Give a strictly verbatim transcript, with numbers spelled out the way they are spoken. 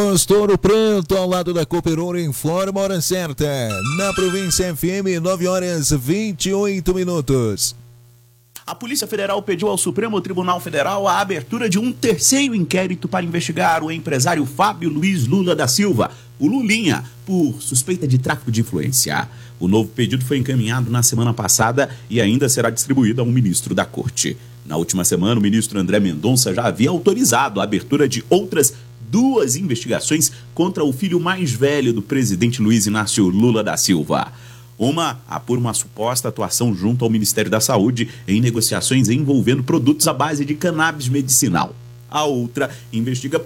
Posto Ouro Preto, ao lado da Cooperol, informa a hora certa. Na província F M, nove horas e vinte e oito minutos. A Polícia Federal pediu ao Supremo Tribunal Federal a abertura de um terceiro inquérito para investigar o empresário Fábio Luiz Lula da Silva, o Lulinha, por suspeita de tráfico de influência. O novo pedido foi encaminhado na semana passada e ainda será distribuído a um ministro da Corte. Na última semana, o ministro André Mendonça já havia autorizado a abertura de outras duas investigações contra o filho mais velho do presidente Luiz Inácio Lula da Silva. Uma apura uma suposta atuação junto ao Ministério da Saúde em negociações envolvendo produtos à base de cannabis medicinal. A outra investiga